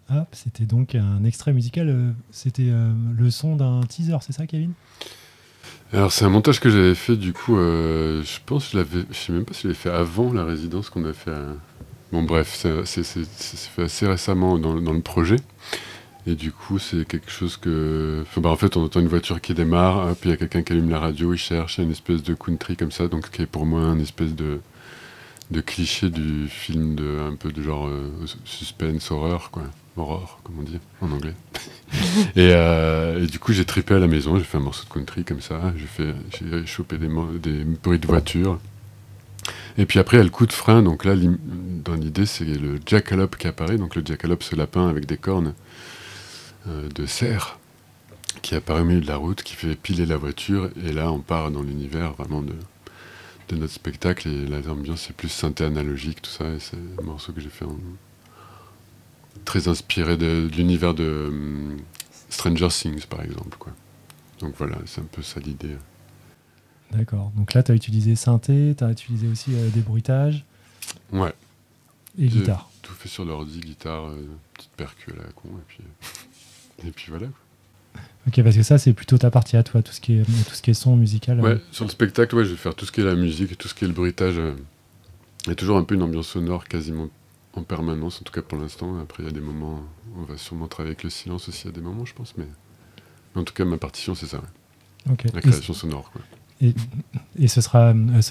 Hop, c'était donc un extrait musical. C'était le son d'un teaser, c'est ça, Kevin? Alors c'est un montage que j'avais fait du coup, je pense que je sais même pas si je l'avais fait avant la résidence qu'on a fait. Bon bref, c'est fait assez récemment dans le projet. Et du coup c'est quelque chose que... Enfin, en fait on entend une voiture qui démarre, puis il y a quelqu'un qui allume la radio, il cherche une espèce de country comme ça, donc qui est pour moi un espèce de cliché du film un peu de genre suspense, horreur quoi. Horror, comme on dit en anglais. Et du coup, j'ai trippé à la maison, j'ai fait un morceau de country comme ça, j'ai chopé des bruits de voiture. Et puis après, il y a le coup de frein, donc là, dans l'idée, c'est le jackalope qui apparaît. Donc le jackalope, ce lapin avec des cornes de cerf qui apparaît au milieu de la route, qui fait piler la voiture. Et là, on part dans l'univers vraiment de notre spectacle. Et l'ambiance est plus synthé analogique, tout ça. Et c'est un morceau que j'ai fait très inspiré de l'univers de Stranger Things, par exemple, quoi. Donc voilà, c'est un peu ça l'idée. D'accord. Donc là, tu as utilisé synthé, tu as utilisé aussi des bruitages Ouais. et guitare. Tout fait sur l'ordi, guitare, petite percu à la con, et puis voilà. Ok, parce que ça, c'est plutôt ta partie à toi, tout ce qui est son musical. Ouais, sur le spectacle, ouais, je vais faire tout ce qui est la musique et tout ce qui est le bruitage. Il y a toujours un peu une ambiance sonore quasiment en permanence, en tout cas pour l'instant. Après, il y a des moments, on va sûrement travailler avec le silence aussi à des moments, je pense, mais en tout cas, ma partition, c'est ça, ouais. Ok. La création sonore, quoi. Et ce sera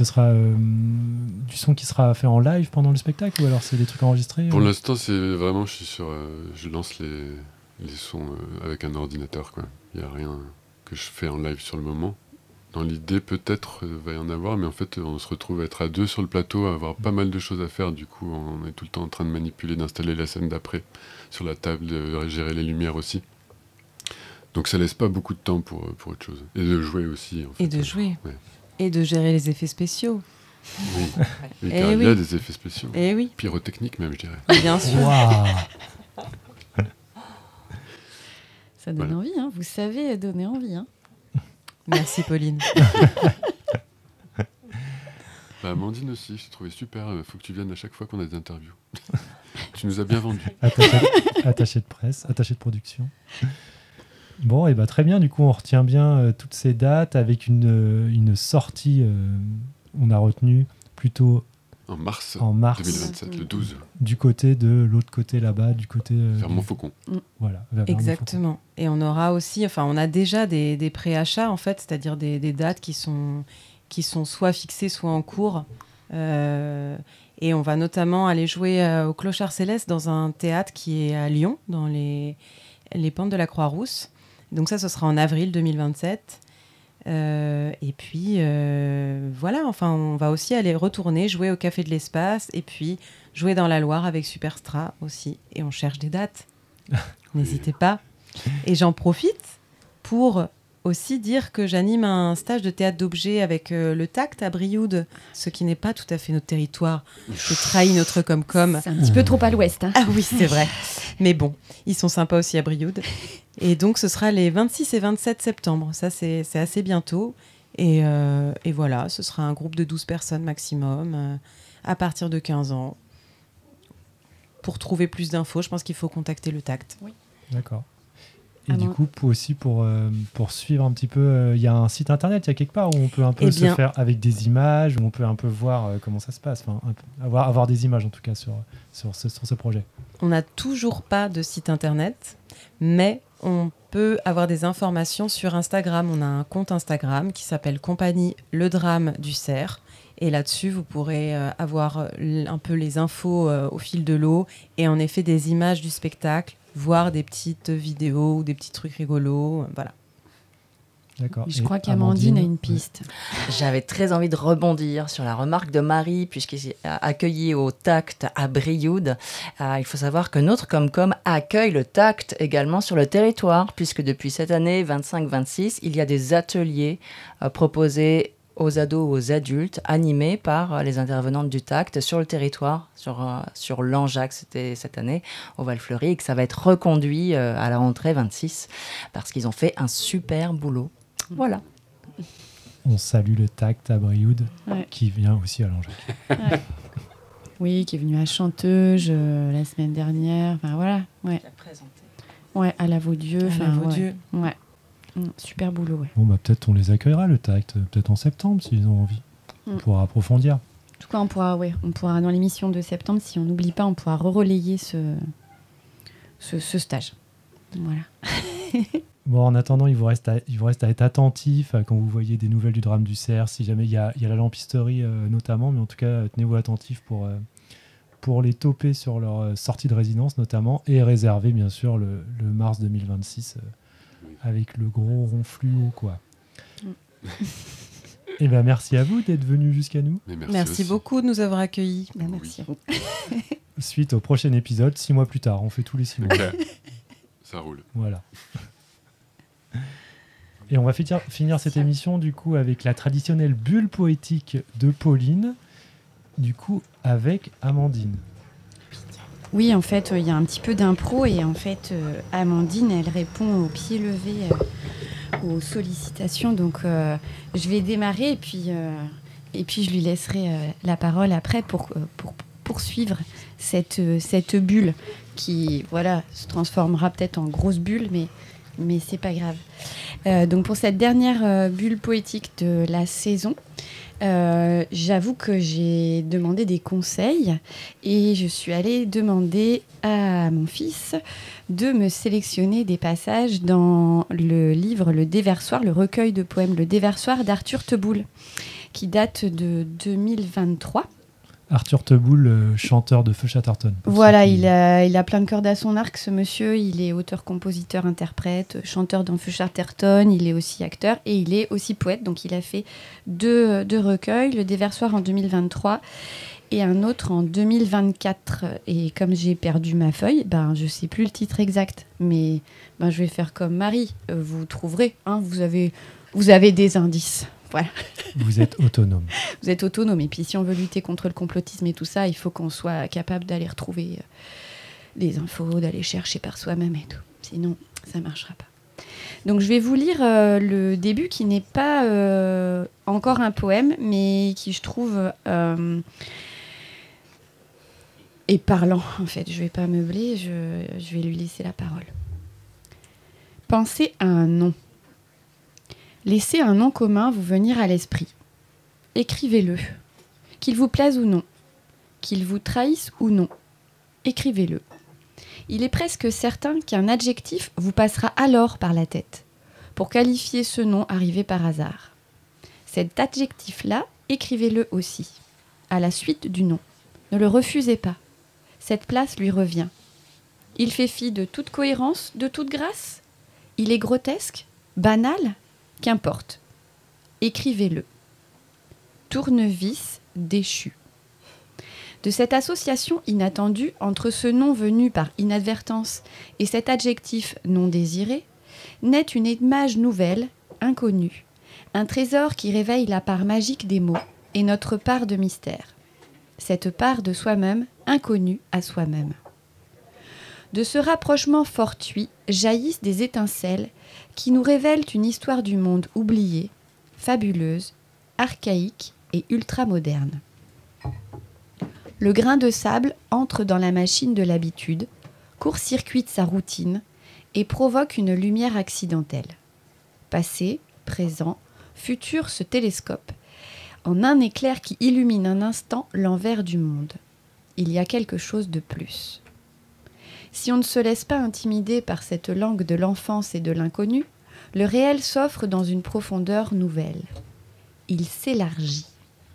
du son qui sera fait en live pendant le spectacle ou alors c'est des trucs enregistrés Pour l'instant, c'est vraiment, je lance les sons avec un ordinateur, quoi. Il n'y a rien que je fais en live sur le moment. Dans l'idée, peut-être, va y en avoir, mais en fait, on se retrouve à être à deux sur le plateau, à avoir pas mal de choses à faire. Du coup, on est tout le temps en train de manipuler, d'installer la scène d'après sur la table, de gérer les lumières aussi. Donc ça laisse pas beaucoup de temps pour autre chose. Et de jouer aussi, en fait. Et de jouer. Ouais. Et de gérer les effets spéciaux. Oui, Eh car il y oui. a des effets spéciaux. Eh oui, Pyrotechniques même, je dirais. bien sûr. Waouh. Ça donne Voilà. envie, hein. Vous savez donner envie. Hein. Merci Pauline. Bah, Amandine aussi, je t'ai trouvé super. Faut que tu viennes à chaque fois qu'on a des interviews. Tu nous as bien vendu. Attaché de presse, attaché de production. Bon, et bah très bien. Du coup, on retient bien toutes ces dates avec une sortie. On a retenu plutôt En mars en mars 2027, le 12, du côté de l'autre côté là-bas, du côté vers Montfaucon. voilà. Vers Montfaucon. Exactement. Et on aura aussi, enfin, on a déjà des préachats en fait, c'est-à-dire des dates qui sont soit fixées, soit en cours. Et on va notamment aller jouer au Clochard Céleste dans un théâtre qui est à Lyon, dans les pentes de la Croix-Rousse. Donc ça, ce sera en avril 2027. Et puis, voilà, enfin, on va aussi aller retourner jouer au Café de l'Espace et puis jouer dans la Loire avec Superstra aussi. Et on cherche des dates. N'hésitez pas. Et j'en profite pour aussi dire que j'anime un stage de théâtre d'objets avec le Tact à Brioude, ce qui n'est pas tout à fait notre territoire. Je trahis notre com-com. C'est un petit peu trop à l'ouest. Hein. Ah oui, c'est vrai. Mais bon, ils sont sympas aussi à Brioude. Et donc, ce sera les 26 et 27 septembre. Ça, c'est assez bientôt. Et voilà, ce sera un groupe de 12 personnes maximum, à partir de 15 ans. Pour trouver plus d'infos, je pense qu'il faut contacter le Tact. Oui. D'accord. Et Ah du non. coup, pour suivre un petit peu, il y a un site internet, il y a quelque part où on peut un peu Eh se bien- faire avec des images, où on peut un peu voir comment ça se passe, enfin, avoir des images en tout cas sur ce projet. On n'a toujours pas de site internet, mais on peut avoir des informations sur Instagram. On a un compte Instagram qui s'appelle Compagnie Le Drame du Cerf. Et là-dessus, vous pourrez avoir un peu les infos au fil de l'eau et en effet des images du spectacle, voir des petites vidéos ou des petits trucs rigolos. Voilà. D'accord. Je Et crois qu'Amandine a une ouais. piste. J'avais très envie de rebondir sur la remarque de Marie, puisqu'il est accueilli au Tact à Brioude. Il faut savoir que notre Comcom accueille le Tact également sur le territoire, puisque depuis cette année 25-26, il y a des ateliers proposés aux ados ou aux adultes, animés par les intervenantes du Tact sur le territoire, sur Langeac, c'était cette année, au Val-Fleury, et que ça va être reconduit à la rentrée 26, parce qu'ils ont fait un super boulot. Voilà. On salue le Tact à Brioude, Ouais. qui vient aussi à Langeac. Oui, qui est venue à Chanteuse la semaine dernière. Enfin, voilà. Ouais. La présenter. Ouais, à la Vaudieu. À la Vaudieu. Ouais. Super boulot, ouais. Bon, bah, peut-être on les accueillera, le TACT, peut-être en septembre, s'ils ont envie. On pourra approfondir. En tout cas, on pourra dans l'émission de septembre, si on n'oublie pas, on pourra relayer ce stage. Voilà. Bon, en attendant, il vous reste à être attentif quand vous voyez des nouvelles du drame du cerf, si jamais il y a la lampisterie notamment, mais en tout cas, tenez-vous attentifs pour les toper sur leur sortie de résidence notamment, et réserver bien sûr le mars 2026 avec le gros rond fluo, quoi. Et ben merci à vous d'être venus jusqu'à nous. Mais Merci aussi. beaucoup de nous avoir accueillis. Merci à vous. Suite au prochain épisode, 6 mois plus tard. On fait tous les 6 mois. Ok. Ça roule. Voilà. Et on va finir cette émission du coup avec la traditionnelle bulle poétique de Pauline, du coup avec Amandine. Oui, en fait, il y a un petit peu d'impro et en fait, Amandine, elle répond au pied levé aux sollicitations. Donc, je vais démarrer et puis je lui laisserai la parole après pour poursuivre cette bulle qui, voilà, se transformera peut-être en grosse bulle, mais c'est pas grave. Donc, pour cette dernière bulle poétique de la saison, j'avoue que j'ai demandé des conseils et je suis allée demander à mon fils de me sélectionner des passages dans le livre Le Déversoir, le recueil de poèmes Le Déversoir d'Arthur Teboul, qui date de 2023. Arthur Teboul, chanteur de Feu Chatterton. Voilà, il a plein de cordes à son arc, ce monsieur. Il est auteur, compositeur, interprète, chanteur dans Feu Chatterton. Il est aussi acteur et il est aussi poète. Donc, il a fait deux recueils, Le Déversoir en 2023 et un autre en 2024. Et comme j'ai perdu ma feuille, je ne sais plus le titre exact. Mais je vais faire comme Marie. Vous trouverez, hein, vous avez des indices. Voilà. Vous êtes autonome. Vous êtes autonome. Et puis, si on veut lutter contre le complotisme et tout ça, il faut qu'on soit capable d'aller retrouver des infos, d'aller chercher par soi-même et tout. Sinon, ça ne marchera pas. Donc, je vais vous lire le début qui n'est pas encore un poème, mais qui, je trouve, est parlant, en fait. Je ne vais pas meubler, je vais lui laisser la parole. Pensez à un nom. Laissez un nom commun vous venir à l'esprit. Écrivez-le. Qu'il vous plaise ou non. Qu'il vous trahisse ou non. Écrivez-le. Il est presque certain qu'un adjectif vous passera alors par la tête, pour qualifier ce nom arrivé par hasard. Cet adjectif-là, écrivez-le aussi, à la suite du nom. Ne le refusez pas. Cette place lui revient. Il fait fi de toute cohérence, de toute grâce. Il est grotesque, banal. Qu'importe. Écrivez-le. Tournevis déchu. De cette association inattendue entre ce nom venu par inadvertance et cet adjectif non désiré, naît une image nouvelle, inconnue, un trésor qui réveille la part magique des mots et notre part de mystère. Cette part de soi-même, inconnue à soi-même. De ce rapprochement fortuit jaillissent des étincelles qui nous révèlent une histoire du monde oubliée, fabuleuse, archaïque et ultramoderne. Le grain de sable entre dans la machine de l'habitude, court-circuite sa routine et provoque une lumière accidentelle. Passé, présent, futur se télescope, en un éclair qui illumine un instant l'envers du monde. Il y a quelque chose de plus. Si on ne se laisse pas intimider par cette langue de l'enfance et de l'inconnu, le réel s'offre dans une profondeur nouvelle. Il s'élargit.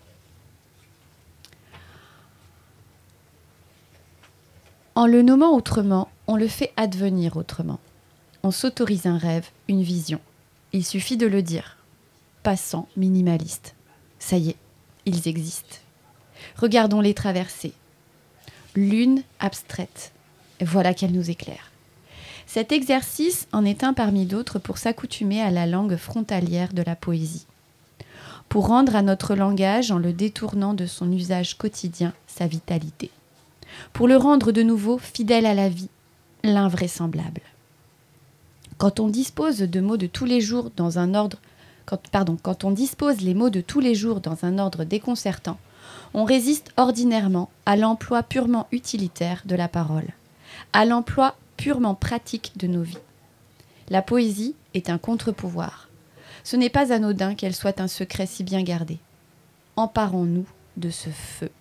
En le nommant autrement, on le fait advenir autrement. On s'autorise un rêve, une vision. Il suffit de le dire. Passant, minimaliste. Ça y est, ils existent. Regardons-les traverser. Lune abstraite. Voilà qu'elle nous éclaire. Cet exercice en est un parmi d'autres pour s'accoutumer à la langue frontalière de la poésie. Pour rendre à notre langage, en le détournant de son usage quotidien, sa vitalité. Pour le rendre de nouveau fidèle à la vie, l'invraisemblable. Quand on dispose de mots de tous les jours dans un ordre... Quand on dispose les mots de tous les jours dans un ordre déconcertant, On résiste ordinairement à l'emploi purement utilitaire de la parole, à l'emploi purement pratique de nos vies. La poésie est un contre-pouvoir. Ce n'est pas anodin qu'elle soit un secret si bien gardé. Emparons-nous de ce feu.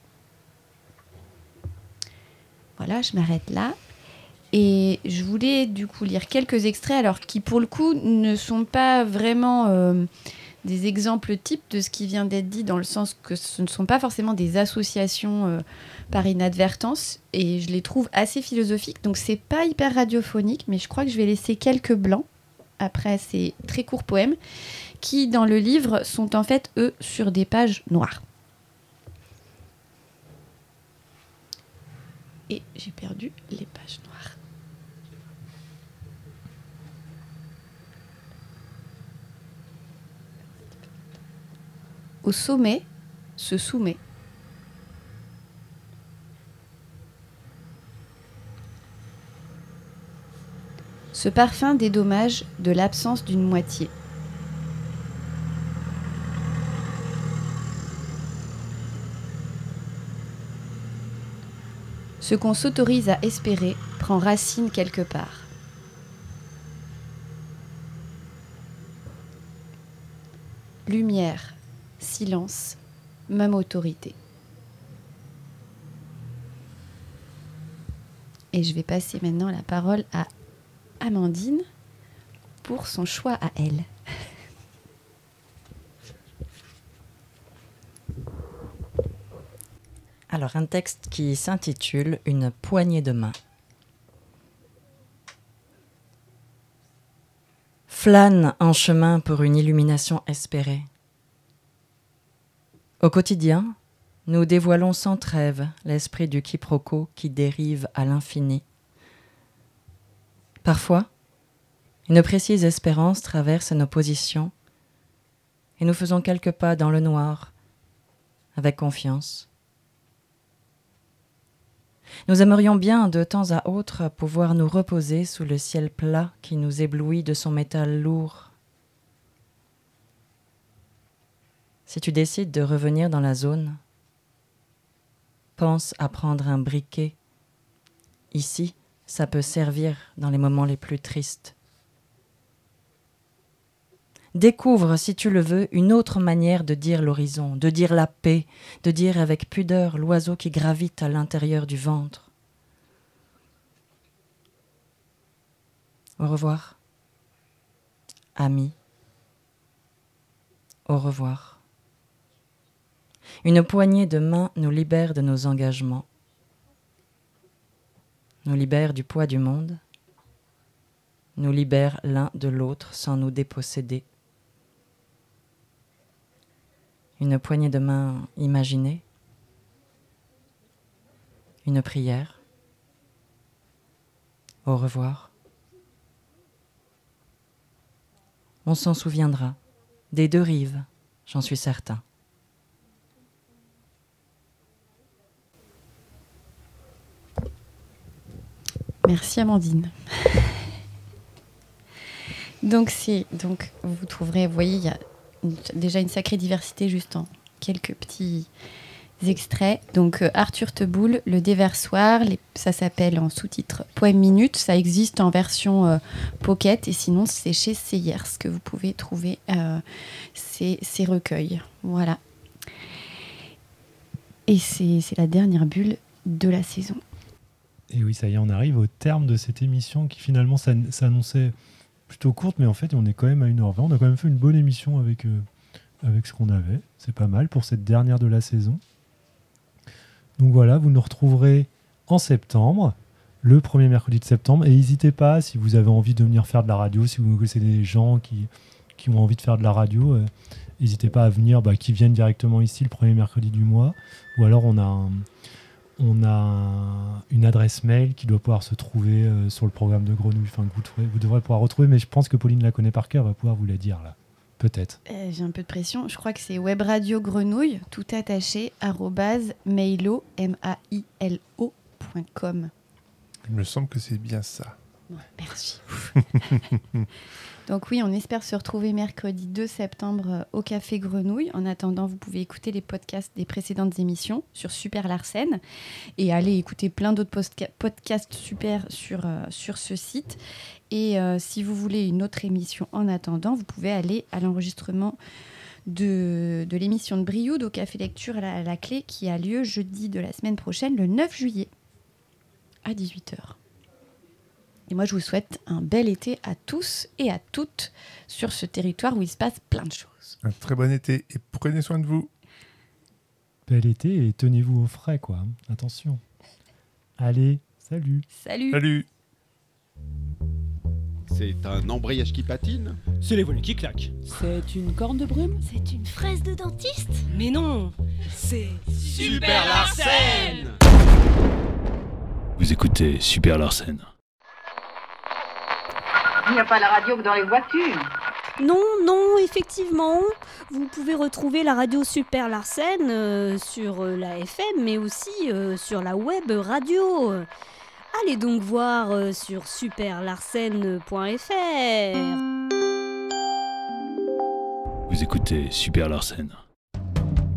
Voilà, je m'arrête là. Et je voulais du coup lire quelques extraits, alors qui pour le coup ne sont pas vraiment des exemples types de ce qui vient d'être dit, dans le sens que ce ne sont pas forcément des associations par inadvertance, et je les trouve assez philosophiques, donc c'est pas hyper radiophonique, mais je crois que je vais laisser quelques blancs après ces très courts poèmes, qui dans le livre sont en fait, eux, sur des pages noires. Et j'ai perdu les pages noires. Au sommet se soumet. Ce parfum dédommage de l'absence d'une moitié. Ce qu'on s'autorise à espérer prend racine quelque part. Lumière, silence, même autorité. Et je vais passer maintenant la parole à Amandine pour son choix à elle. Alors, un texte qui s'intitule « Une poignée de main ». Flâne en chemin pour une illumination espérée. Au quotidien, nous dévoilons sans trêve l'esprit du quiproquo qui dérive à l'infini. Parfois, une précise espérance traverse nos positions et nous faisons quelques pas dans le noir, avec confiance. Nous aimerions bien de temps à autre pouvoir nous reposer sous le ciel plat qui nous éblouit de son métal lourd. Si tu décides de revenir dans la zone, pense à prendre un briquet. Ici, ça peut servir dans les moments les plus tristes. Découvre, si tu le veux, une autre manière de dire l'horizon, de dire la paix, de dire avec pudeur l'oiseau qui gravite à l'intérieur du ventre. Au revoir, ami. Au revoir. Une poignée de main nous libère de nos engagements, nous libère du poids du monde, nous libère l'un de l'autre sans nous déposséder. Une poignée de main imaginée, une prière. Au revoir. On s'en souviendra, des deux rives, j'en suis certain. Merci Amandine. Donc vous trouverez, vous voyez, il y a déjà une sacrée diversité juste en quelques petits extraits. Donc Arthur Teboul, Le Déversoir, ça s'appelle en sous-titre Poème Minute, ça existe en version pocket et sinon c'est chez Seyers que vous pouvez trouver ces recueils. Voilà. Et c'est la dernière bulle de la saison. Et oui, ça y est, on arrive au terme de cette émission qui finalement s'annonçait plutôt courte, mais en fait, on est quand même à 1h20. On a quand même fait une bonne émission avec ce qu'on avait. C'est pas mal pour cette dernière de la saison. Donc voilà, vous nous retrouverez en septembre, le premier mercredi de septembre. Et n'hésitez pas, si vous avez envie de venir faire de la radio, si vous connaissez des gens qui ont envie de faire de la radio, n'hésitez pas à venir, qui viennent directement ici le premier mercredi du mois. Ou alors on a une adresse mail qui doit pouvoir se trouver sur le programme de Grenouille, que vous devrez pouvoir retrouver, mais je pense que Pauline la connaît par cœur, va pouvoir vous la dire là, peut-être. J'ai un peu de pression, je crois que c'est webradio grenouille, tout attaché, @mailo.com. Il me semble que c'est bien ça. Bon, merci. Donc oui, on espère se retrouver mercredi 2 septembre au Café Grenouille. En attendant, vous pouvez écouter les podcasts des précédentes émissions sur Super Larsen et aller écouter plein d'autres podcasts super sur ce site. Et si vous voulez une autre émission en attendant, vous pouvez aller à l'enregistrement de l'émission de Brioude au Café Lecture à la Clé qui a lieu jeudi de la semaine prochaine, le 9 juillet à 18h. Et moi, je vous souhaite un bel été à tous et à toutes sur ce territoire où il se passe plein de choses. Un très bon été et prenez soin de vous. Bel été et tenez-vous au frais, quoi. Attention. Allez, salut. Salut. Salut. C'est un embrayage qui patine. C'est les volets qui claquent. C'est une corne de brume? C'est une fraise de dentiste? Mais non, c'est Super Larsen. Vous écoutez Super Larsen. Il n'y a pas la radio que dans les voitures. Non, effectivement. Vous pouvez retrouver la radio Super Larsen sur la FM, mais aussi sur la web radio. Allez donc voir sur superlarsen.fr. Vous écoutez Super Larsen.